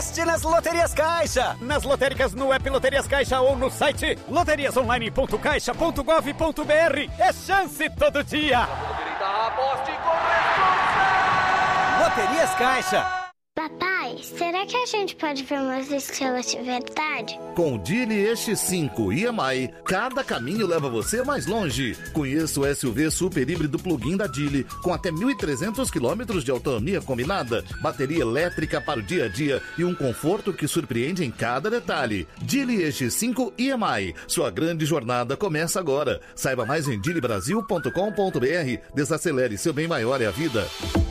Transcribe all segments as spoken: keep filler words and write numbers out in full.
Aposte nas Loterias Caixa. Nas lotéricas no app Loterias Caixa ou no site loterias online ponto caixa ponto gov ponto br. É chance todo dia. Aposte com Loterias Caixa. Papai, será que a gente pode ver umas estrelas de verdade? Com o Geely E X cinco e M I, cada caminho leva você mais longe. Conheça o S U V super híbrido plug-in da Geely, com até mil e trezentos quilômetros de autonomia combinada, bateria elétrica para o dia a dia e um conforto que surpreende em cada detalhe. Geely E X cinco e M I, sua grande jornada começa agora. Saiba mais em geely brasil ponto com ponto br. Desacelere, seu bem maior é a vida.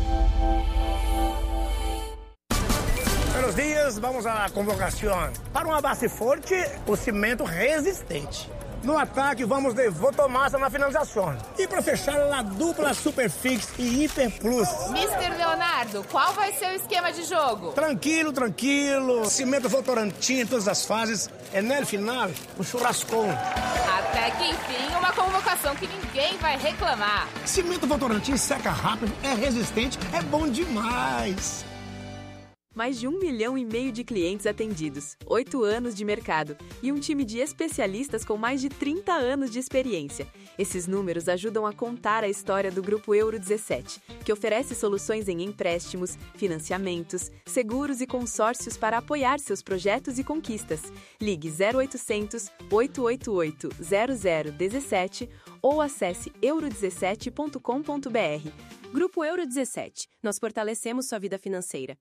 Buenos dias, vamos à convocação. Para uma base forte, o cimento resistente. No ataque, vamos de Votomassa na finalização. E para fechar, a dupla Superfix e Hiper Plus. mister Leonardo, qual vai ser o esquema de jogo? Tranquilo, tranquilo. Cimento Votorantim em todas as fases. É no final, o churrascão. Até que enfim, uma convocação que ninguém vai reclamar. Cimento Votorantim seca rápido, é resistente, é bom demais. Mais de um milhão e meio de clientes atendidos, oito anos de mercado e um time de especialistas com mais de trinta anos de experiência. Esses números ajudam a contar a história do Grupo Euro dezessete, que oferece soluções em empréstimos, financiamentos, seguros e consórcios para apoiar seus projetos e conquistas. Ligue zero oitocentos, oito oito oito, zero zero um sete ou acesse euro dezessete ponto com ponto br. Grupo Euro dezessete. Nós fortalecemos sua vida financeira.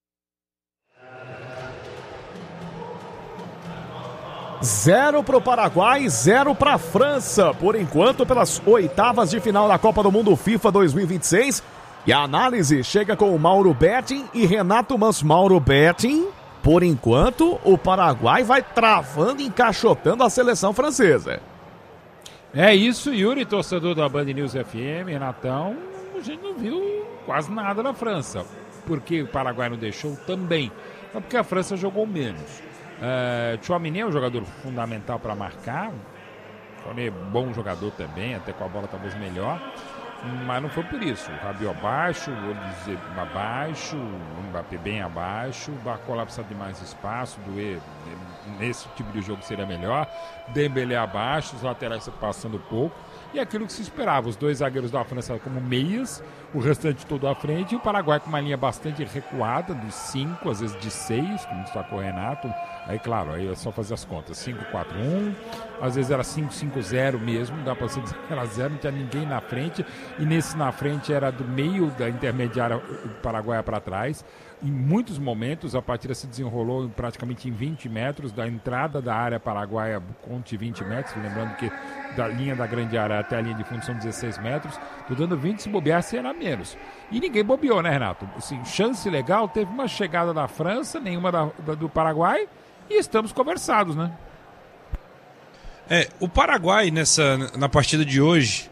Zero para o Paraguai, zero para a França, por enquanto pelas oitavas de final da Copa do Mundo FIFA dois mil e vinte e seis. E a análise chega com o Mauro Betting e Renato Manso. Mauro Betting, por enquanto o Paraguai vai travando e encaixotando a seleção francesa. É isso, Yuri, torcedor da Band News F M, Renatão, a gente não viu quase nada da França. Por que o Paraguai não deixou também? É porque a França jogou menos. Uh, Tchouaméni é um jogador fundamental para marcar. Tchouaméni é bom jogador também, até com a bola talvez melhor, mas não foi por isso. O Rabiot abaixo, o Olise abaixo, o Mbappé bem abaixo, o Barcola precisa de mais espaço, Doué nesse tipo de jogo seria melhor, Dembélé abaixo, os laterais passando pouco, e aquilo que se esperava, os dois zagueiros da França como meias, o restante todo à frente, e o Paraguai com uma linha bastante recuada, dos cinco, às vezes de seis, como destacou o Renato. Aí, claro, aí é só fazer as contas, cinco quatro um, às vezes era cinco cinco zero mesmo, dá para você dizer que era zero, não tinha ninguém na frente, e nesse na frente era do meio da intermediária o Paraguai para trás. Em muitos momentos a partida se desenrolou praticamente em vinte metros, da entrada da área paraguaia, conte vinte metros, lembrando que da linha da grande área até a linha de fundo são dezesseis metros, tô dando vinte, se bobear será menos. E ninguém bobeou, né, Renato? Assim, chance legal, teve uma chegada da França, nenhuma da, da, do Paraguai, e estamos conversados, né? É, o Paraguai nessa, na partida de hoje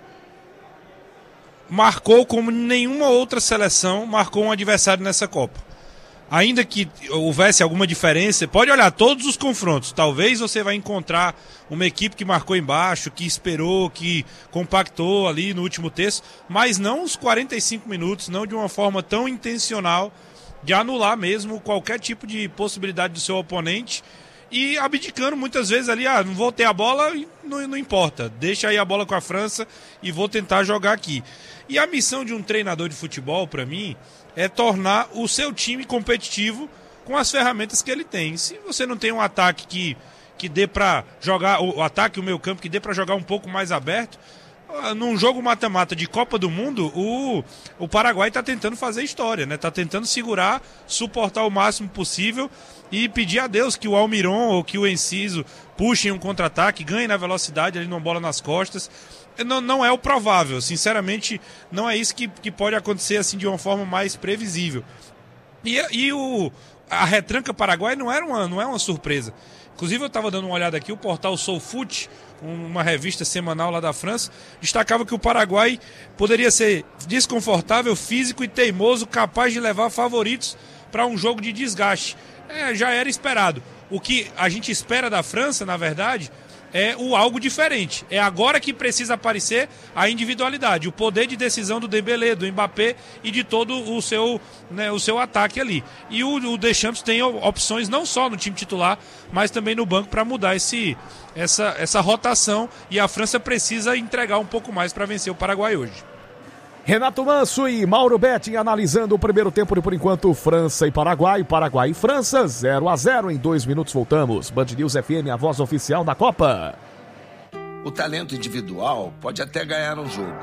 marcou como nenhuma outra seleção marcou um adversário nessa Copa. Ainda que houvesse alguma diferença, pode olhar todos os confrontos. Talvez você vai encontrar uma equipe que marcou embaixo, que esperou, que compactou ali no último terço, mas não os quarenta e cinco minutos, não de uma forma tão intencional de anular mesmo qualquer tipo de possibilidade do seu oponente e abdicando muitas vezes ali, ah, não vou ter a bola, não, não importa, deixa aí a bola com a França e vou tentar jogar aqui. E a missão de um treinador de futebol, para mim, é tornar o seu time competitivo com as ferramentas que ele tem. Se você não tem um ataque que, que dê para jogar, o ataque, o meio campo, que dê para jogar um pouco mais aberto, num jogo mata-mata de Copa do Mundo, o, o Paraguai está tentando fazer história, né? Está tentando segurar, suportar o máximo possível e pedir a Deus que o Almiron ou que o Enciso puxem um contra-ataque, ganhem na velocidade ali numa bola nas costas. Não, não é o provável, sinceramente, não é isso que, que pode acontecer assim de uma forma mais previsível. E, e o, a retranca Paraguai não, era uma, não é uma surpresa. Inclusive eu estava dando uma olhada aqui, o portal SoulFoot, uma revista semanal lá da França, destacava que o Paraguai poderia ser desconfortável, físico e teimoso, capaz de levar favoritos para um jogo de desgaste. É, já era esperado. O que a gente espera da França, na verdade, é o algo diferente. É agora que precisa aparecer a individualidade, o poder de decisão do Dembélé, do Mbappé e de todo o seu, né, o seu ataque ali. E o, o Deschamps tem opções não só no time titular, mas também no banco para mudar esse, essa, essa rotação, e a França precisa entregar um pouco mais para vencer o Paraguai hoje. Renato Manso e Mauro Betting analisando o primeiro tempo de, por enquanto, França e Paraguai. Paraguai e França, zero a zero. Em dois minutos voltamos. Band News F M, a voz oficial da Copa. O talento individual pode até ganhar um jogo.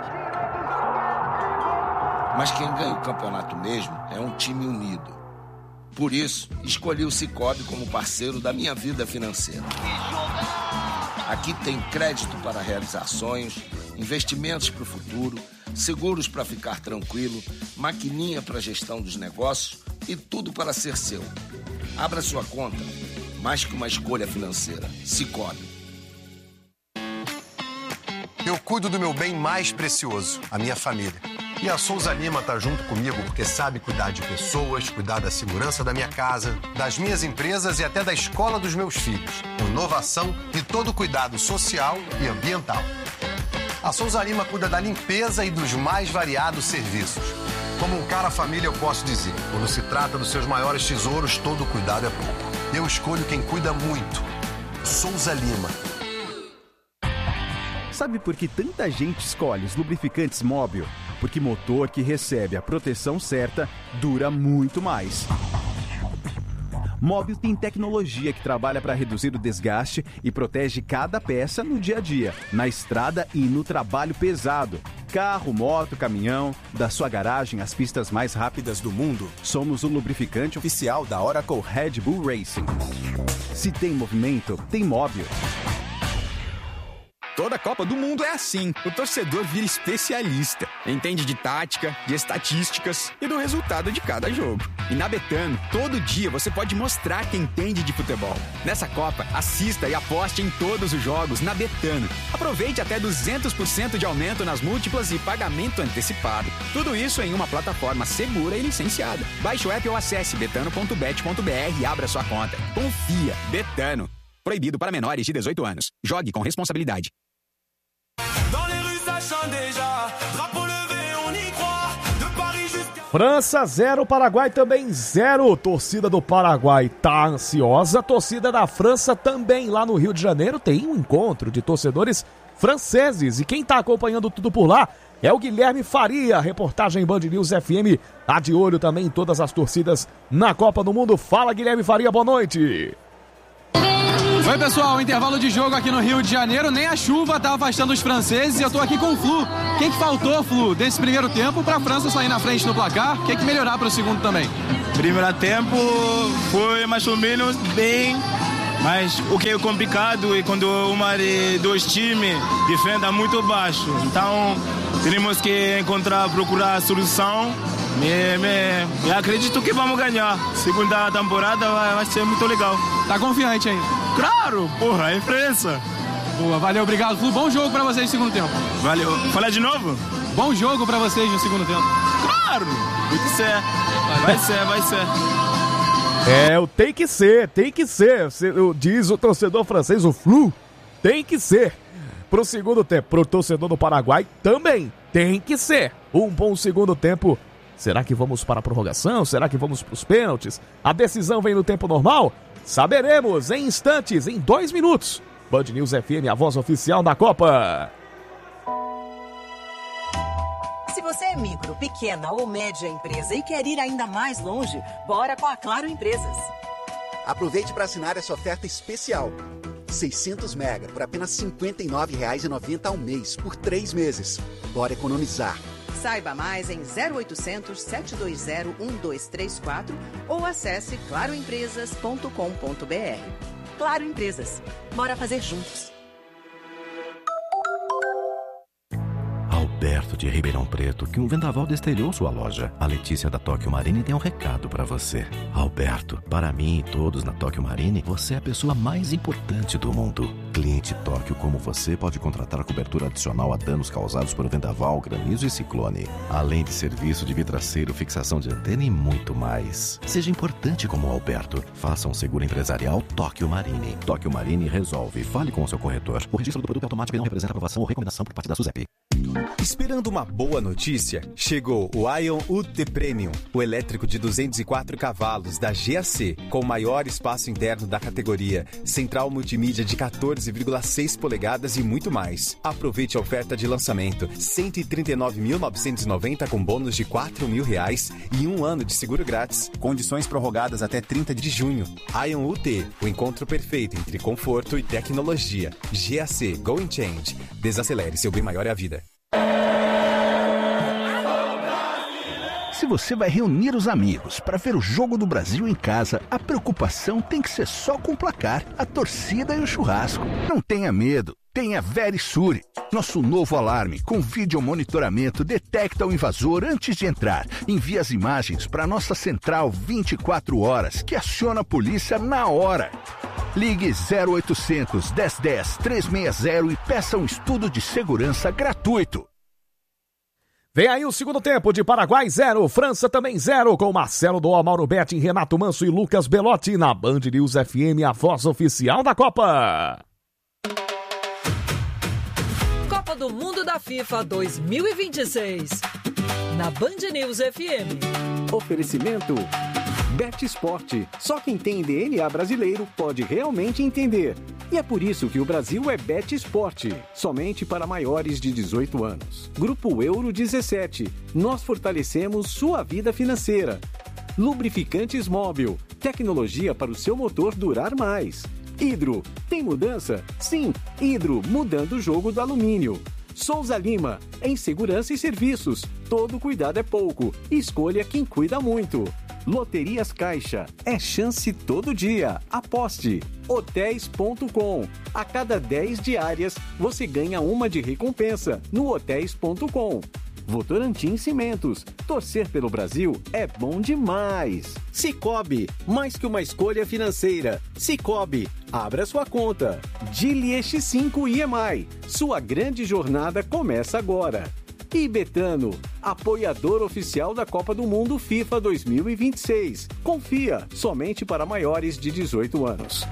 Mas quem ganha o campeonato mesmo é um time unido. Por isso, escolhi o Sicoob como parceiro da minha vida financeira. Aqui tem crédito para realizar sonhos, investimentos para o futuro, seguros para ficar tranquilo, maquininha para gestão dos negócios e tudo para ser seu. Abra sua conta, mais que uma escolha financeira. Sicoob. Eu cuido do meu bem mais precioso, a minha família. E a Souza Lima tá junto comigo porque sabe cuidar de pessoas, cuidar da segurança da minha casa, das minhas empresas e até da escola dos meus filhos. Inovação e todo cuidado social e ambiental. A Souza Lima cuida da limpeza e dos mais variados serviços. Como um cara família, eu posso dizer, quando se trata dos seus maiores tesouros, todo cuidado é pouco. Eu escolho quem cuida muito. Souza Lima. Sabe por que tanta gente escolhe os lubrificantes Móbil? Porque motor que recebe a proteção certa dura muito mais. Móbil tem tecnologia que trabalha para reduzir o desgaste e protege cada peça no dia a dia, na estrada e no trabalho pesado. Carro, moto, caminhão, da sua garagem às pistas mais rápidas do mundo, somos o lubrificante oficial da Oracle Red Bull Racing. Se tem movimento, tem Móbil. Toda Copa do Mundo é assim. O torcedor vira especialista. Entende de tática, de estatísticas e do resultado de cada jogo. E na Betano, todo dia você pode mostrar que entende de futebol. Nessa Copa, assista e aposte em todos os jogos na Betano. Aproveite até duzentos por cento de aumento nas múltiplas e pagamento antecipado. Tudo isso em uma plataforma segura e licenciada. Baixe o app ou acesse betano ponto bet ponto b r e abra sua conta. Confia. Betano. Proibido para menores de dezoito anos. Jogue com responsabilidade. França zero, Paraguai também zero. Torcida do Paraguai tá ansiosa, torcida da França também. Lá no Rio de Janeiro tem um encontro de torcedores franceses. E quem tá acompanhando tudo por lá é o Guilherme Faria, reportagem Band News F M. Tá de olho também em todas as torcidas na Copa do Mundo. Fala, Guilherme Faria, boa noite. Oi pessoal, intervalo de jogo aqui no Rio de Janeiro, nem a chuva tá afastando os franceses e eu tô aqui com o Flu. O que que faltou, Flu, desse primeiro tempo pra França sair na frente no placar? O que que melhorar pro segundo também? Primeiro tempo foi mais ou menos bem, mas o que é complicado é quando uma de dois times defenda muito baixo. Então temos que encontrar, procurar a solução. Me, me, eu acredito que vamos ganhar. Segunda temporada vai, vai ser muito legal. Tá confiante ainda? Claro, porra, é França. Boa, valeu, obrigado. Flu, bom jogo pra vocês no segundo tempo. Valeu. Falar de novo? Bom jogo pra vocês no segundo tempo. Claro, tem que ser. Vai ser, vai ser. É, tem que ser, tem que ser. Diz o torcedor francês, o Flu, tem que ser. Pro segundo tempo, pro torcedor do Paraguai também tem que ser. Um bom segundo tempo. Será que vamos para a prorrogação? Será que vamos para os pênaltis? A decisão vem no tempo normal? Saberemos em instantes, em dois minutos. Band News F M, a voz oficial da Copa. Se você é micro, pequena ou média empresa e quer ir ainda mais longe, bora com a Claro Empresas. Aproveite para assinar essa oferta especial. seiscentos mega por apenas cinquenta e nove reais e noventa centavos ao mês, por três meses. Bora economizar. Saiba mais em zero oitocentos, sete dois zero, um dois três quatro ou acesse claro empresas ponto com ponto b r. Claro Empresas. Bora fazer juntos. Alberto de Ribeirão Preto, que um vendaval destelhou sua loja. A Letícia da Tóquio Marine tem um recado para você. Alberto, para mim e todos na Tóquio Marine, você é a pessoa mais importante do mundo. Cliente Tóquio como você pode contratar a cobertura adicional a danos causados por vendaval, granizo e ciclone. Além de serviço de vidraceiro, fixação de antena e muito mais. Seja importante como o Alberto. Faça um seguro empresarial Tóquio Marine. Tóquio Marine resolve. Fale com o seu corretor. O registro do produto é automático e não representa aprovação ou recomendação por parte da SUSEP. Esperando uma boa notícia? Chegou o Ion U T Premium, o elétrico de duzentos e quatro cavalos da G A C, com o maior espaço interno da categoria, central multimídia de quatorze vírgula seis polegadas e muito mais. Aproveite a oferta de lançamento, cento e trinta e nove mil novecentos e noventa com bônus de quatro mil reais e um ano de seguro grátis. Condições prorrogadas até trinta de junho. Ion U T, o encontro perfeito entre conforto e tecnologia. G A C Go Change. Desacelere, seu bem maior é a vida. Se você vai reunir os amigos para ver o Jogo do Brasil em casa, a preocupação tem que ser só com o placar, a torcida e o churrasco. Não tenha medo, tenha Verisure. Nosso novo alarme com vídeo monitoramento detecta o invasor antes de entrar. Envia as imagens para nossa central vinte e quatro horas, que aciona a polícia na hora. Ligue zero oitocentos, dez dez, trezentos e sessenta e peça um estudo de segurança gratuito. Vem aí o segundo tempo de Paraguai zero, França também zero, com Marcelo Doa, Mauro Betting, Renato Manso e Lucas Belotti na Band News F M, a voz oficial da Copa. Copa do Mundo da FIFA dois mil e vinte e seis, na Band News F M. Oferecimento Bet Esporte. Só quem tem D N A brasileiro pode realmente entender. E é por isso que o Brasil é Bet Esporte, somente para maiores de dezoito anos. Grupo Euro dezessete. Nós fortalecemos sua vida financeira. Lubrificantes Móbil. Tecnologia para o seu motor durar mais. Hidro. Tem mudança? Sim, Hidro, mudando o jogo do alumínio. Souza Lima. Em segurança e serviços. Todo cuidado é pouco. Escolha quem cuida muito. Loterias Caixa. É chance todo dia. Aposte. hotéis ponto com. A cada dez diárias, você ganha uma de recompensa no hotéis ponto com. Votorantim Cimentos. Torcer pelo Brasil é bom demais. Sicoob. Mais que uma escolha financeira. Sicoob. Abra sua conta. Dili X cinco I M I. Sua grande jornada começa agora. E Betano, apoiador oficial da Copa do Mundo FIFA dois mil e vinte e seis. Confia, somente para maiores de dezoito anos.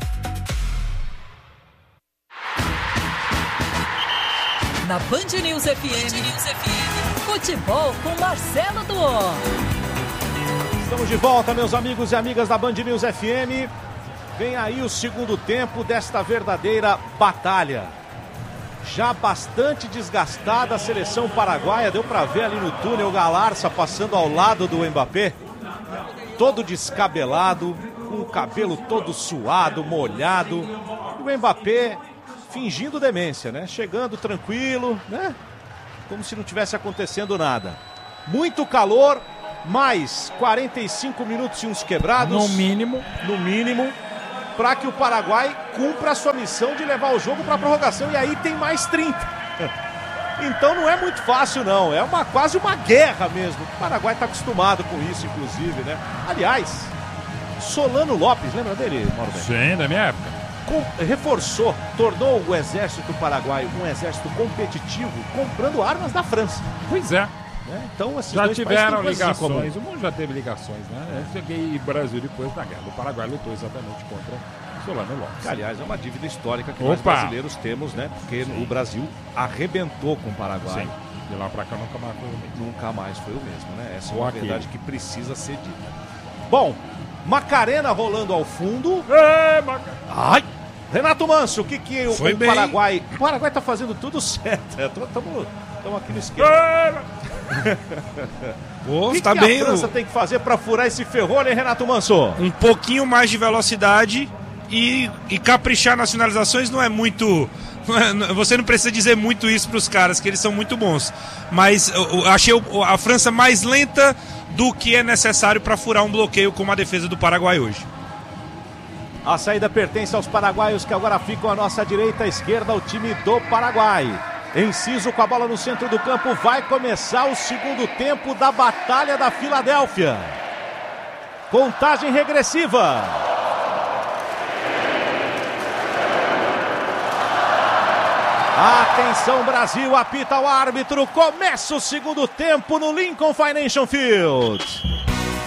Na Band News F M, Band News F M, futebol com Marcelo Duó. Estamos de volta, meus amigos e amigas da Band News F M. Vem aí o segundo tempo desta verdadeira batalha. Já bastante desgastada a seleção paraguaia, deu para ver ali no túnel o Galarça passando ao lado do Mbappé, todo descabelado, com o cabelo todo suado, molhado, e o Mbappé fingindo demência, né? Chegando tranquilo, né? Como se não tivesse acontecendo nada. Muito calor, mais quarenta e cinco minutos e uns quebrados. No mínimo. No mínimo. Para que o Paraguai cumpra a sua missão de levar o jogo para a prorrogação. E aí tem mais trinta. Então não é muito fácil, não. É uma, quase uma guerra mesmo. O Paraguai está acostumado com isso, inclusive, né? Aliás, Solano Lopes, lembra dele, Mauro? Sim, da minha época. Com, reforçou, tornou o exército paraguaio um exército competitivo, comprando armas da França. Pois é. Né? Então, esses já dois tiveram países têm ligações, o mundo já teve ligações, né? Eu cheguei Brasil depois da guerra. O Paraguai lutou exatamente contra Solano Lopes. Que, aliás, é uma dívida histórica que Opa. nós brasileiros temos, né? Porque Sim. o Brasil arrebentou com o Paraguai. Sim. De lá pra cá nunca mais foi o mesmo. Nunca mais foi o mesmo, né? Essa é Ou uma aquele. verdade que precisa ser dita. Bom, Macarena rolando ao fundo. É, Maca... Ai! Renato Manso, o que que o, o bem. Paraguai... O Paraguai tá fazendo tudo certo. Estamos aqui no esquema. O que, tá que bem, a França o... tem que fazer para furar esse ferrolho, hein, Renato Manso? Um pouquinho mais de velocidade e, e caprichar nas finalizações não é muito... Não é, você não precisa dizer muito isso para os caras, que eles são muito bons. Mas eu, eu achei a França mais lenta do que é necessário para furar um bloqueio como a defesa do Paraguai hoje. A saída pertence aos paraguaios que agora ficam à nossa direita, à esquerda, o time do Paraguai. Enciso com a bola no centro do campo. Vai começar o segundo tempo da Batalha da Filadélfia. Contagem regressiva. Atenção, Brasil, apita o árbitro. Começa o segundo tempo no Lincoln Financial Field.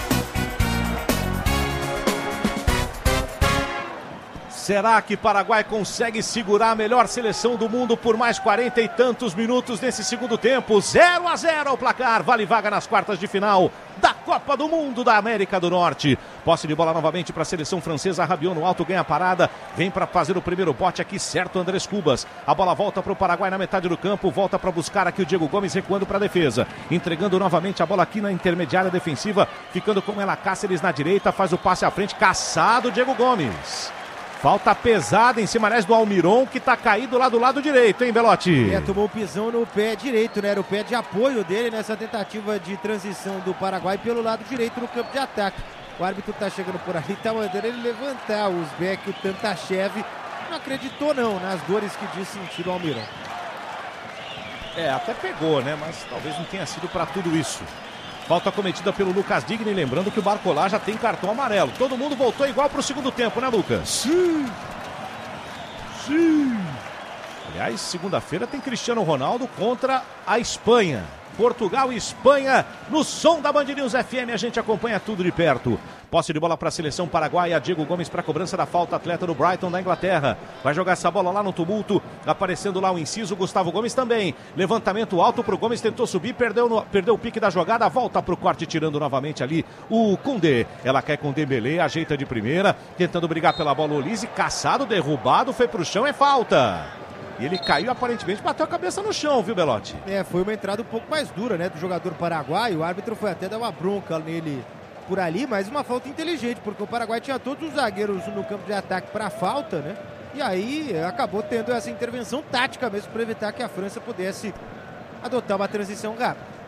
Será que Paraguai consegue segurar a melhor seleção do mundo por mais quarenta e tantos minutos nesse segundo tempo? zero a zero ao placar, vale vaga nas quartas de final da Copa do Mundo da América do Norte. Posse de bola novamente para a seleção francesa. Rabiot no alto, ganha a parada, vem para fazer o primeiro bote aqui, certo, Andrés Cubas. A bola volta para o Paraguai na metade do campo, volta para buscar aqui o Diego Gomes recuando para a defesa, entregando novamente a bola aqui na intermediária defensiva, ficando com ela Cáceres na direita, faz o passe à frente, caçado o Diego Gomes. Falta pesada em cima, aliás, do Almiron, que tá caído lá do lado direito, hein, Belotti? É, tomou um pisão no pé direito, né? Era o pé de apoio dele nessa tentativa de transição do Paraguai pelo lado direito no campo de ataque. O árbitro tá chegando por ali, tá mandando ele levantar o Uzbek, o Tantachev. Não acreditou, não, nas dores que diz sentir o Almiron. É, até pegou, né? Mas talvez não tenha sido para tudo isso. Falta cometida pelo Lucas Digni, lembrando que o Barcolá já tem cartão amarelo. Todo mundo voltou igual para o segundo tempo, né, Lucas? Sim. Sim. Aliás, segunda-feira tem Cristiano Ronaldo contra a Espanha. Portugal e Espanha no som da Band News F M, a gente acompanha tudo de perto. Posse de bola para a seleção paraguaia, Diego Gomes para a cobrança da falta, atleta do Brighton da Inglaterra. Vai jogar essa bola lá no tumulto, aparecendo lá o inciso, Gustavo Gomes também. Levantamento alto para o Gomes, tentou subir, perdeu, no, perdeu o pique da jogada, volta para o corte, tirando novamente ali o Koundé. Ela quer com Dembélé, ajeita de primeira, tentando brigar pela bola, o Olise, caçado, derrubado, foi para o chão, é falta. E ele caiu, aparentemente, bateu a cabeça no chão, viu, Belotti? É, foi uma entrada um pouco mais dura, né, do jogador paraguaio. O árbitro foi até dar uma bronca nele por ali, mas uma falta inteligente, porque o Paraguai tinha todos os zagueiros no campo de ataque para falta, né? E aí acabou tendo essa intervenção tática mesmo para evitar que a França pudesse adotar uma transição rápida.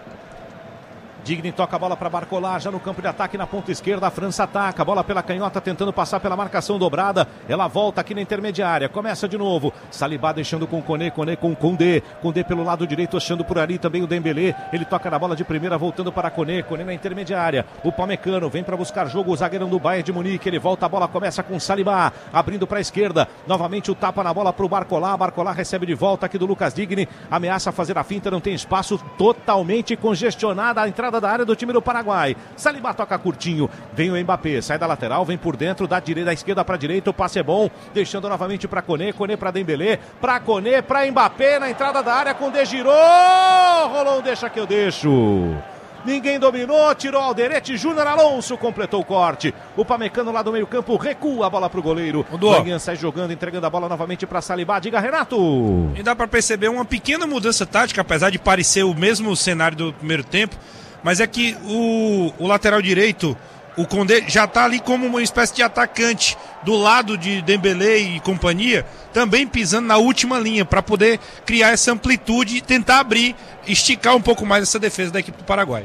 Digni toca a bola para Barcolá, já no campo de ataque na ponta esquerda, a França ataca, bola pela canhota tentando passar pela marcação dobrada, ela volta aqui na intermediária, começa de novo, Salibá deixando com o Koné, Koné com o Koundé, Koundé pelo lado direito, achando por ali também o Dembélé, ele toca na bola de primeira, voltando para Koné, Koné na intermediária, o Pamecano vem para buscar jogo, o zagueirão do Bayern de Munique, ele volta, a bola começa com Salibá, abrindo para a esquerda, novamente o tapa na bola para o Barcolá, Barcolá recebe de volta aqui do Lucas Digni, ameaça fazer a finta, não tem espaço, totalmente congestionada a entrada da área do time do Paraguai. Salibá toca curtinho, vem o Mbappé, sai da lateral, vem por dentro, da direita, da esquerda para direita, o passe é bom, deixando novamente para Koné, Koné para Dembélé, para Koné, para Mbappé na entrada da área, Koundé girou, rolou, deixa que eu deixo. Ninguém dominou, tirou Alderete, Júnior Alonso completou o corte. O Pamecano lá do meio campo recua a bola pro goleiro. Manhã sai jogando, entregando a bola novamente para Salibá. Diga, Renato. E dá para perceber uma pequena mudança tática, apesar de parecer o mesmo cenário do primeiro tempo, mas é que o, o lateral direito, o Koundé, já está ali como uma espécie de atacante do lado de Dembélé e companhia, também pisando na última linha para poder criar essa amplitude e tentar abrir, esticar um pouco mais essa defesa da equipe do Paraguai.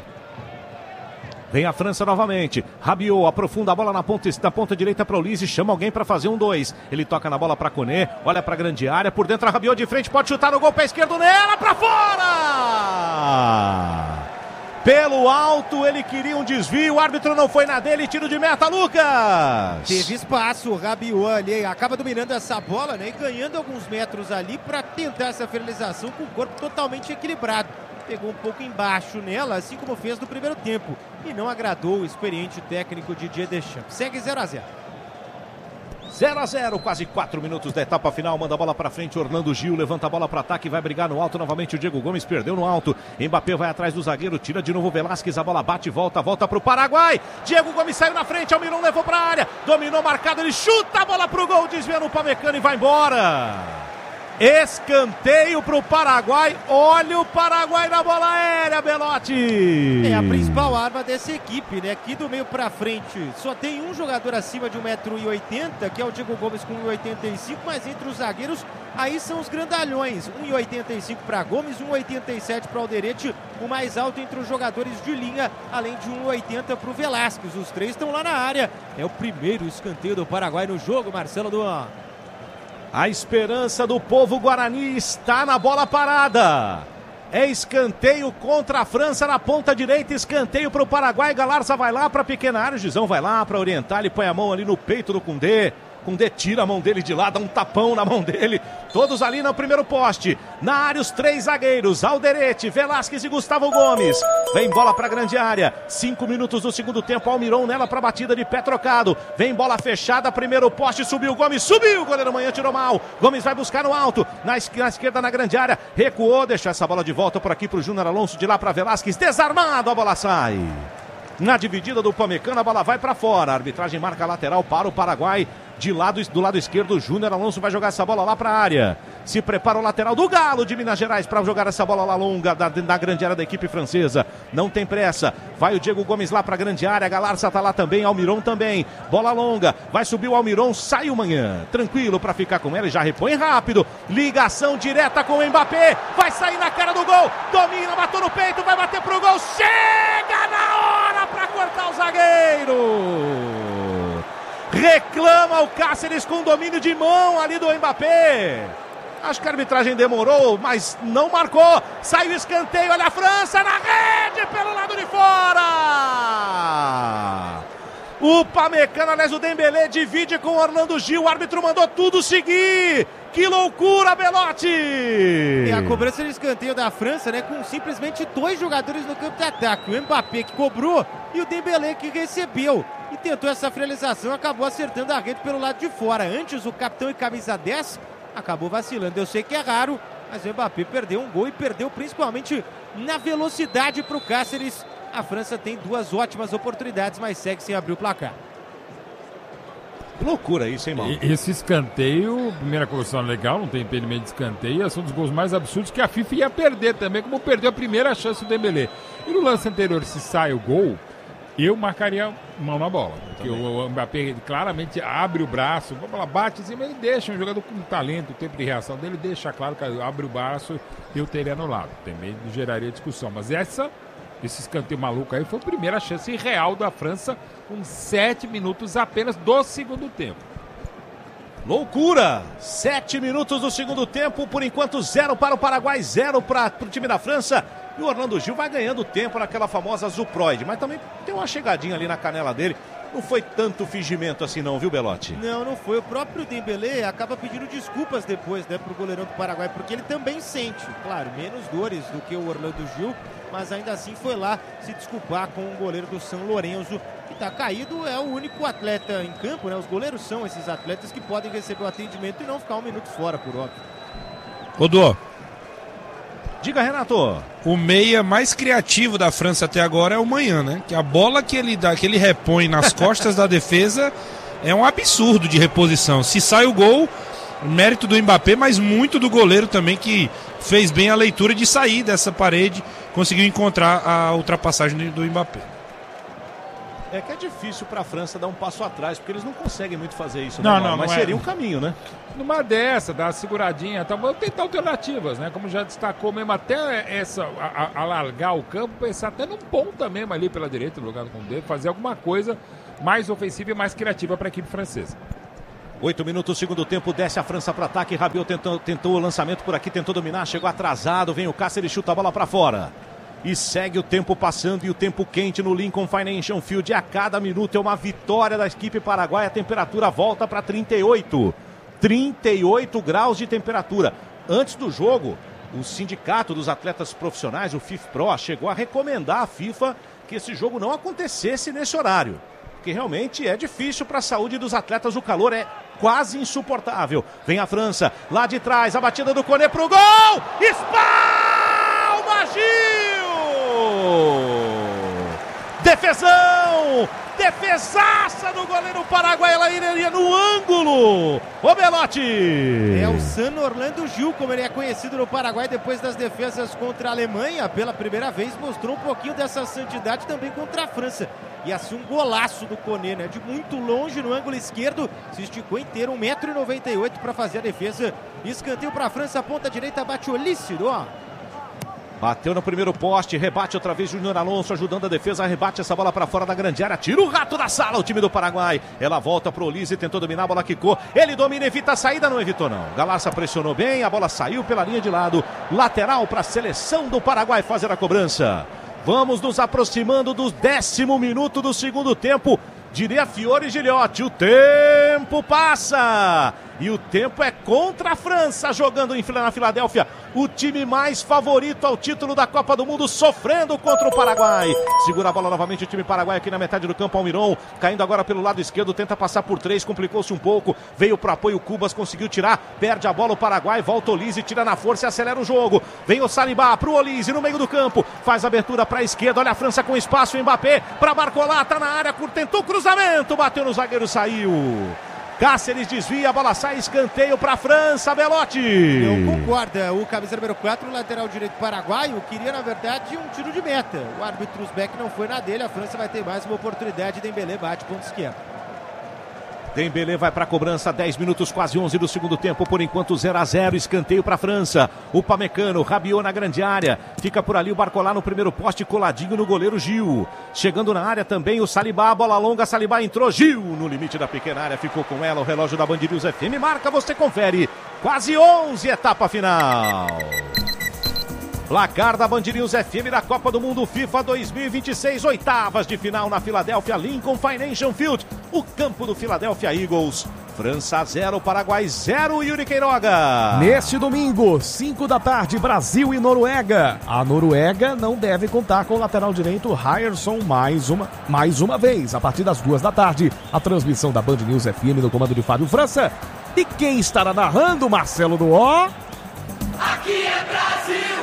Vem a França novamente. Rabiot aprofunda a bola na ponta, na ponta direita para o Olise, chama alguém para fazer um dois. Ele toca na bola para Koné, olha para a grande área, por dentro a Rabiot de frente, pode chutar no gol, pé esquerdo nela, para fora! Pelo alto, ele queria um desvio, o árbitro não foi na dele, tiro de meta, Lucas! Teve espaço, o Rabiot ali acaba dominando essa bola, né, e ganhando alguns metros ali para tentar essa finalização com o corpo totalmente equilibrado. Pegou um pouco embaixo nela, assim como fez no primeiro tempo, e não agradou o experiente técnico Didier Deschamps. Segue zero a zero. zero a zero, quase quatro minutos da etapa final, manda a bola para frente, Orlando Gil, levanta a bola para ataque, vai brigar no alto, novamente o Diego Gomes perdeu no alto, Mbappé vai atrás do zagueiro, tira de novo o Velasquez, a bola bate, volta, volta para o Paraguai, Diego Gomes saiu na frente, Almiron levou para a área, dominou marcado, ele chuta a bola para o gol, desvia no Pamecano e vai embora. Escanteio para o Paraguai, olha o Paraguai na bola aérea, Belotti. É a principal arma dessa equipe, né? Aqui do meio para frente só tem um jogador acima de um metro e oitenta, que é o Diego Gomes com um metro e oitenta e cinco, mas entre os zagueiros, aí são os grandalhões, um metro e oitenta e cinco para Gomes, um metro e oitenta e sete para Alderete, o mais alto entre os jogadores de linha, além de um metro e oitenta para o Velasquez. Os três estão lá na área, é o primeiro escanteio do Paraguai no jogo, Marcelo Duan. A esperança do povo guarani está na bola parada. É escanteio contra a França na ponta direita, escanteio para o Paraguai. Galarza vai lá para a pequena área, o Gizão vai lá para orientar, ele põe a mão ali no peito do Koundé. Koundé tira a mão dele de lá, dá um tapão na mão dele. Todos ali no primeiro poste. Na área os três zagueiros, Alderete, Velasquez e Gustavo Gomes. Vem bola para a grande área. Cinco minutos do segundo tempo, Almiron nela para a batida de pé trocado. Vem bola fechada, primeiro poste, subiu Gomes, subiu. O goleiro Manhã tirou mal. Gomes vai buscar no alto, na, es na esquerda na grande área. Recuou, deixou essa bola de volta por aqui para o Júnior Alonso, de lá para Velasquez. Desarmado, a bola sai. Na dividida do Pamecano, a bola vai para fora. A arbitragem marca lateral para o Paraguai. De lado, do lado esquerdo, o Júnior Alonso vai jogar essa bola lá para a área. Se prepara o lateral do Galo de Minas Gerais para jogar essa bola lá longa da, da grande área da equipe francesa. Não tem pressa. Vai o Diego Gomes lá para a grande área. Galarza tá lá também, Almiron também. Bola longa. Vai subir o Almiron, sai o Manhã. Tranquilo para ficar com ela e já repõe rápido. Ligação direta com o Mbappé. Vai sair na cara do gol. Domina, matou no peito, vai bater pro gol. Chega na hora para cortar o zagueiro. Reclama o Cáceres com domínio de mão ali do Mbappé. Acho que a arbitragem demorou, mas não marcou. Sai o escanteio, olha a França na rede pelo lado de fora. O Pamecano, aliás, o Dembélé divide com o Orlando Gil. O árbitro mandou tudo seguir. Que loucura, Belotti! E a cobrança de escanteio da França, né, com simplesmente dois jogadores no campo de ataque. O Mbappé que cobrou e o Dembélé que recebeu. E tentou essa finalização, acabou acertando a rede pelo lado de fora. Antes, o capitão e camisa dez acabou vacilando. Eu sei que é raro, mas o Mbappé perdeu um gol e perdeu principalmente na velocidade para o Cáceres. A França tem duas ótimas oportunidades, mas segue sem abrir o placar. Que loucura isso, hein, mano? Esse escanteio, primeira colocação legal, não tem impedimento de escanteio, são dos gols mais absurdos que a FIFA ia perder também, como perdeu a primeira chance do Dembélé. E no lance anterior, se sai o gol, eu marcaria mão na bola. Porque o Mbappé claramente abre o braço, a bola bate em cima, ele deixa um jogador com talento, o tempo de reação dele deixa claro que abre o braço, eu teria anulado. Também geraria discussão. Mas essa, esse escanteio maluco aí foi a primeira chance real da França com sete minutos apenas do segundo tempo. Loucura! Sete minutos do segundo tempo, por enquanto zero para o Paraguai, zero para o time da França. E o Orlando Gil vai ganhando tempo naquela famosa Zuproid, mas também tem uma chegadinha ali na canela dele. Não foi tanto fingimento assim não, viu, Belotti? Não, não foi. O próprio Dembélé acaba pedindo desculpas depois, né, pro goleirão do Paraguai, porque ele também sente, claro, menos dores do que o Orlando Gil, mas ainda assim foi lá se desculpar com o goleiro do São Lourenço, que tá caído, é o único atleta em campo, né? Os goleiros são esses atletas que podem receber o atendimento e não ficar um minuto fora, por óbvio. Rodô. Diga, Renato. O meia mais criativo da França até agora é o Manhã, né? Que a bola que ele dá, que ele repõe nas costas da defesa é um absurdo de reposição. Se sai o gol, mérito do Mbappé, mas muito do goleiro também, que fez bem a leitura de sair dessa parede, conseguiu encontrar a ultrapassagem do Mbappé. É que é difícil para a França dar um passo atrás, porque eles não conseguem muito fazer isso. Não, né, não, mas não seria é. um caminho, né? Numa dessa, dar uma seguradinha, tá, vamos tentar alternativas, né? Como já destacou mesmo, até essa, a, a, alargar o campo, pensar até num ponta mesmo ali pela direita, no lugar do Koundé, fazer alguma coisa mais ofensiva e mais criativa para a equipe francesa. Oito minutos, segundo tempo, desce a França para ataque. Rabiot tentou, tentou o lançamento por aqui, tentou dominar, chegou atrasado, vem o Cáceres, chuta a bola para fora. E segue o tempo passando e o tempo quente no Lincoln Financial Field. A cada minuto é uma vitória da equipe paraguaia. A temperatura volta para trinta e oito. trinta e oito graus de temperatura. Antes do jogo, o sindicato dos atletas profissionais, o FIFPRO, chegou a recomendar à FIFA que esse jogo não acontecesse nesse horário. Porque realmente é difícil para a saúde dos atletas. O calor é quase insuportável. Vem a França, lá de trás, a batida do Koné pro gol! Espalma Gil! Defesão! Defesaça do goleiro paraguaio, ela iria no ângulo. Ô Belotti! É o San Orlando Gil, como ele é conhecido no Paraguai, depois das defesas contra a Alemanha, pela primeira vez mostrou um pouquinho dessa santidade também contra a França. E assim um golaço do Koné, né? De muito longe no ângulo esquerdo, se esticou inteiro, um metro e noventa e oito para fazer a defesa. Escanteio para a França, ponta direita, bate Olícido, ó. Bateu no primeiro poste, rebate outra vez Júnior Alonso ajudando a defesa, rebate essa bola para fora da grande área, tira o rato da sala o time do Paraguai. Ela volta pro Olise, tentou dominar, a bola quicou, ele domina, evita a saída, não evitou não. Galarça pressionou bem, a bola saiu pela linha de lado, lateral para a seleção do Paraguai fazer a cobrança. Vamos nos aproximando do décimo minuto do segundo tempo. Diria Fiore Gilhote, o tempo passa e o tempo é contra a França, jogando na Filadélfia, o time mais favorito ao título da Copa do Mundo, sofrendo contra o Paraguai. Segura a bola novamente o time paraguai aqui na metade do campo, Almiron, caindo agora pelo lado esquerdo, tenta passar por três, complicou-se um pouco, veio pro apoio, Cubas conseguiu tirar, perde a bola o Paraguai, volta o Olise, tira na força e acelera o jogo. Vem o Salibá pro Olise no meio do campo, faz abertura para a esquerda, olha a França com espaço, o Mbappé para Barcola, tá na área, tentou cruzamento, bateu no zagueiro, saiu. Cáceres desvia, a bola sai, escanteio para a França, Belotti. Eu concordo, o camisa número quatro, o lateral direito paraguaio, queria na verdade um tiro de meta. O árbitro Uzbek não foi na dele, a França vai ter mais uma oportunidade, Dembélé bate ponto esquerdo. Dembélé vai para a cobrança, dez minutos, quase onze do segundo tempo, por enquanto zero a zero, escanteio para a França. O Pamecano, Rabiot na grande área, fica por ali o Barcola no primeiro poste, coladinho no goleiro Gil. Chegando na área também o Salibá, bola longa, Salibá entrou, Gil no limite da pequena área, ficou com ela, o relógio da Band News F M marca, você confere, quase onze, etapa final. Placar da Band News F M da Copa do Mundo FIFA dois mil e vinte e seis, oitavas de final na Filadélfia Lincoln Financial Field, o campo do Philadelphia Eagles. França zero, Paraguai zero, Yuri Queiroga. Neste domingo, cinco da tarde, Brasil e Noruega. A Noruega não deve contar com o lateral direito Ryerson mais uma, mais uma vez. A partir das duas da tarde, a transmissão da Band News F M no comando de Fábio França. E quem estará narrando, Marcelo Duó? Aqui é Brasil!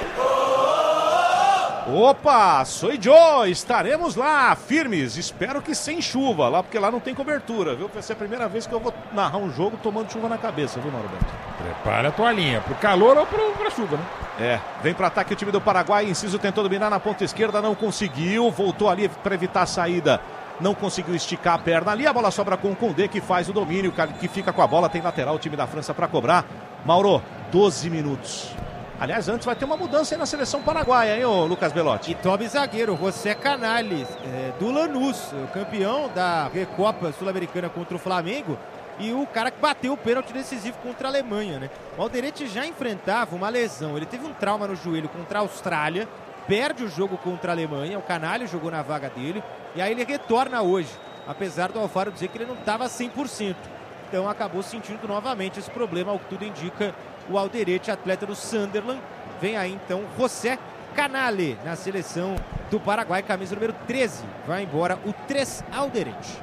Opa, sou Joe, estaremos lá, firmes, espero que sem chuva, lá porque lá não tem cobertura, viu? Vai ser a primeira vez que eu vou narrar um jogo tomando chuva na cabeça, viu, Mauro Beto? Prepara a tua linha, pro calor ou pro, pra chuva, né? É, vem pro ataque o time do Paraguai, Inciso tentou dominar na ponta esquerda, não conseguiu, voltou ali para evitar a saída, não conseguiu esticar a perna ali, a bola sobra com o Condé que faz o domínio, que fica com a bola, tem lateral o time da França para cobrar. Mauro, doze minutos. Aliás, antes vai ter uma mudança aí na seleção paraguaia, hein, ô Lucas Belotti? E tome zagueiro, José Canales, é, do Lanús, o campeão da Recopa Sul-Americana contra o Flamengo e o cara que bateu o pênalti decisivo contra a Alemanha, né? O Alderete já enfrentava uma lesão, ele teve um trauma no joelho contra a Austrália, perde o jogo contra a Alemanha, o Canales jogou na vaga dele e aí ele retorna hoje, apesar do Alfaro dizer que ele não estava cem por cento. Então acabou sentindo novamente esse problema, ao que tudo indica. O Alderete, atleta do Sunderland, vem aí então José Canale na seleção do Paraguai, camisa número treze, vai embora o três Alderete.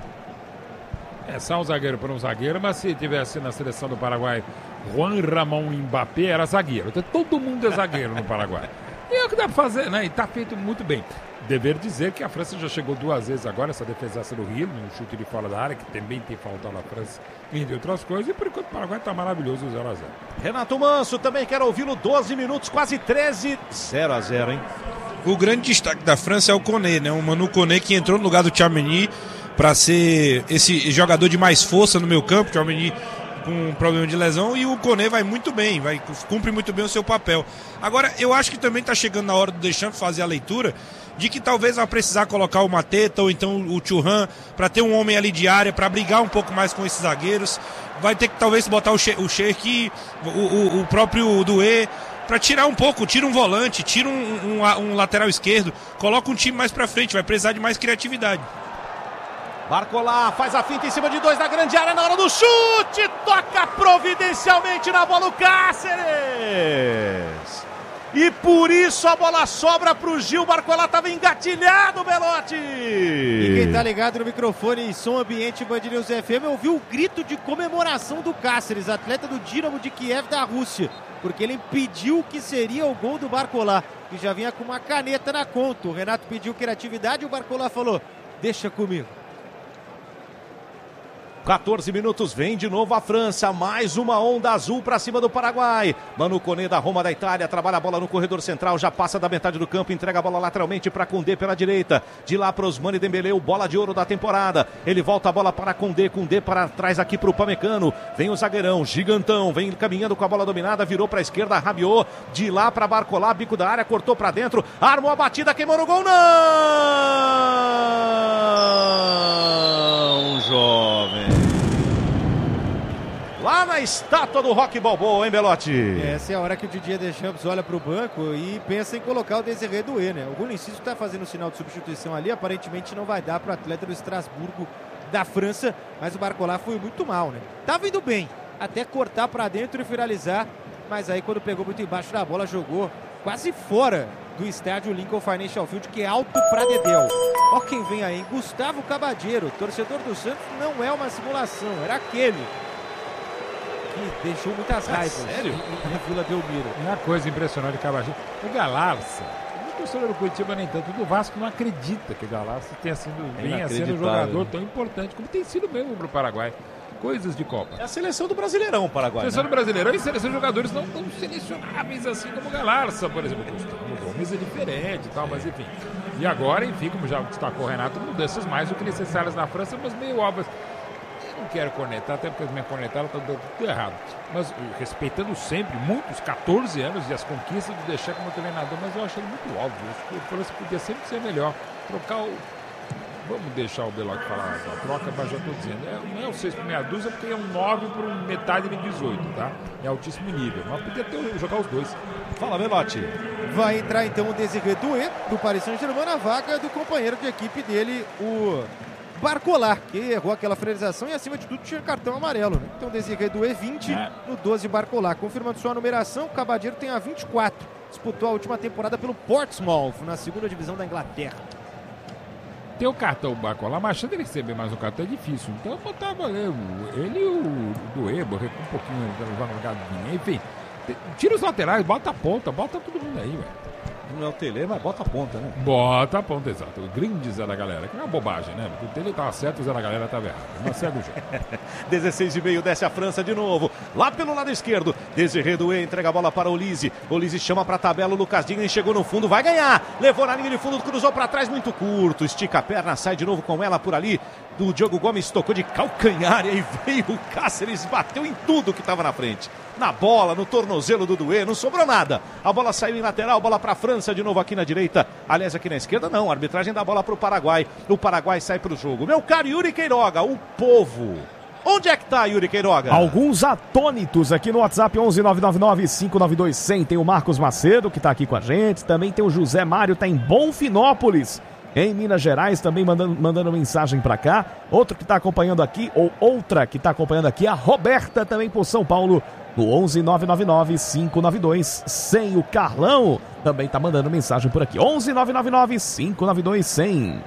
É só um zagueiro por um zagueiro, mas se tivesse na seleção do Paraguai Juan Ramon Mbappé, era zagueiro. Então, todo mundo é zagueiro no Paraguai. E é o que dá pra fazer, né? E tá feito muito bem. Dever dizer que a França já chegou duas vezes agora, essa defesaça do Rio, no chute de fora da área, que também tem faltado na França, entre outras coisas, e por enquanto o Paraguai tá maravilhoso, zero a zero. Renato Manso, também quero ouvi-lo, doze minutos, quase treze, zero a zero, hein? O grande destaque da França é o Koné, né? O Manu Koné, que entrou no lugar do Tchouaméni para ser esse jogador de mais força no meio campo, Tchouaméni com um problema de lesão, e o Koné vai muito bem, vai, cumpre muito bem o seu papel. Agora, eu acho que também está chegando na hora do Deschamps fazer a leitura de que talvez vai precisar colocar o Mateta ou então o Thuram para ter um homem ali de área, para brigar um pouco mais com esses zagueiros. Vai ter que talvez botar o Cherki, o, o, o próprio Doué, para tirar um pouco, tira um volante, tira um, um, um lateral esquerdo, coloca um time mais para frente, vai precisar de mais criatividade. Barcola faz a finta em cima de dois na grande área na hora do chute, toca providencialmente na bola o Cáceres. E por isso a bola sobra pro Gil, Barcola estava engatilhado, Belotti. E quem tá ligado no microfone e som ambiente Band News F M ouviu o grito de comemoração do Cáceres, atleta do Dinamo de Kiev da Rússia, porque ele impediu que seria o gol do Barcola, que já vinha com uma caneta na conta. O Renato pediu criatividade e o Barcola falou, deixa comigo. quatorze minutos, vem de novo a França, mais uma onda azul para cima do Paraguai. Manu Koné da Roma da Itália, trabalha a bola no corredor central, já passa da metade do campo, entrega a bola lateralmente para Koundé pela direita. De lá para Ousmane Dembélé, o bola de ouro da temporada. Ele volta a bola para Koundé, Koundé para trás aqui para o Pamecano. Vem o zagueirão, gigantão, vem caminhando com a bola dominada, virou para a esquerda, Rabiot. De lá para Barcola, bico da área, cortou para dentro, armou a batida, queimou no gol, não, jovem. Lá na estátua do Rock Balboa, hein, Belotti? Essa é a hora que o Didier Deschamps olha para o banco e pensa em colocar o Désiré Doué, né? O Gunisic está fazendo o sinal de substituição ali, aparentemente não vai dar para o atleta do Estrasburgo da França, mas o Barcola foi muito mal, né? Tava indo bem, até cortar para dentro e finalizar, mas aí quando pegou muito embaixo da bola, jogou quase fora do estádio Lincoln Financial Field, que é alto pra dedéu. Ó quem vem aí, Gustavo Cabadeiro, torcedor do Santos, não é uma simulação, era aquele que deixou muitas raivas. Ah, sério? Na Vila Belmiro. Uma coisa impressionante de Cabadeiro. O Galarça, o torcedor do Curitiba nem tanto, do Vasco não acredita que o Galarça tenha sido, venha sendo um jogador tão importante como tem sido mesmo pro Paraguai. Coisas de Copa. É a seleção do Brasileirão, o Paraguai. Seleção né? do Brasileirão e seleção de jogadores não tão selecionáveis assim como o Galarça, por exemplo. O Gomes é diferente e tal, mas enfim. E agora, enfim, como já destacou o Renato, mudanças mais do que necessárias na França, mas meio óbvias. Eu não quero cornetar, até porque as minhas cornetadas estão dando tudo errado. Mas respeitando sempre, muitos, catorze anos e as conquistas do Deschamps como treinador, mas eu achei muito óbvio. Acho que a França podia sempre ser melhor. Trocar o. Vamos deixar o Belotti falar a troca, mas já estou dizendo. É, não é o seis por meia dúzia, porque é um nove por metade de dezoito, tá? É altíssimo nível. Mas podia ter, jogar os dois. Fala, Belotti. Vai entrar então o Désiré Doué, do Paris Saint-Germain, na vaga do companheiro de equipe dele, o Barcola, que errou aquela finalização e, acima de tudo, tinha cartão amarelo, né? Então, Désiré Doué, vinte, é. no doze, Barcola. Confirmando sua numeração, o Cabadeiro tem a vinte e quatro. Disputou a última temporada pelo Portsmouth, na segunda divisão da Inglaterra. Ter o cartão Barcola, mas achando ele receber mais um cartão é difícil. Então eu botava eu, ele e o Doué, com um pouquinho no lugar de mim. Enfim, tira os laterais, bota a ponta, bota todo mundo aí, velho. Não é o Tele, mas bota a ponta, né? Bota a ponta, exato. O grande Zé da Galera, que não é uma bobagem, né? O Tele tava certo, o Zé da Galera tava errado. Mas segue o jogo. dezesseis e meio, desce a França de novo. Lá pelo lado esquerdo, Désiré Doué entrega a bola para o Olise. Olise chama pra tabela, o Lucas Digne chegou no fundo, vai ganhar. Levou na linha de fundo, cruzou pra trás, muito curto. Estica a perna, sai de novo com ela por ali. O Diogo Gomes tocou de calcanhar e aí veio o Cáceres, bateu em tudo que estava na frente. Na bola, no tornozelo do Doué, não sobrou nada. A bola saiu em lateral, bola para a França, de novo aqui na direita. Aliás, aqui na esquerda não, a arbitragem dá a bola para o Paraguai. O Paraguai sai para o jogo. Meu caro Yuri Queiroga, o povo. Onde é que tá, Yuri Queiroga? Alguns atônitos aqui no WhatsApp, onze nove nove nove, cinco nove dois, cem. Tem o Marcos Macedo, que tá aqui com a gente. Também tem o José Mário, tá em Bonfinópolis, em Minas Gerais, também mandando, mandando mensagem pra cá. Outro que tá acompanhando aqui, ou outra que tá acompanhando aqui, a Roberta, também por São Paulo, no onze nove nove nove, cinco nove dois, cem. O Carlão também tá mandando mensagem por aqui, onze nove nove nove, cinco nove dois, cem.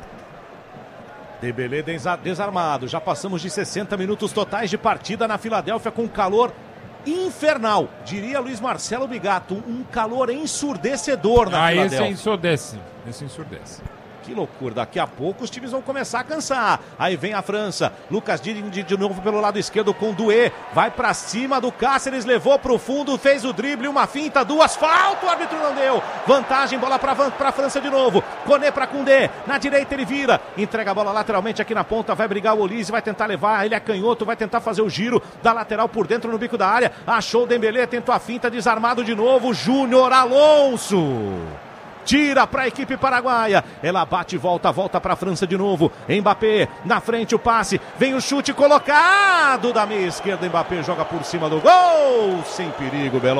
Dembélé desarmado, já passamos de sessenta minutos totais de partida na Filadélfia com calor infernal, diria Luiz Marcelo Bigato, um calor ensurdecedor na ah, Filadélfia. Ah, esse ensurdece, esse ensurdece. Que loucura, daqui a pouco os times vão começar a cansar. Aí vem a França, Lucas Digne de, de novo pelo lado esquerdo com o Doué, vai pra cima do Cáceres, levou pro fundo, fez o drible, uma finta, duas, falta, o árbitro não deu. Vantagem, bola pra, pra França de novo, Koné pra Koundé, na direita ele vira, entrega a bola lateralmente aqui na ponta, vai brigar o Olise, vai tentar levar, ele é canhoto, vai tentar fazer o giro da lateral por dentro no bico da área, achou o Dembélé, tentou a finta, desarmado de novo, Júnior Alonso. Tira para a equipe paraguaia. Ela bate e volta, volta para a França de novo. Mbappé, na frente o passe. Vem o chute colocado da meia esquerda. Mbappé joga por cima do gol. Sem perigo, Belo.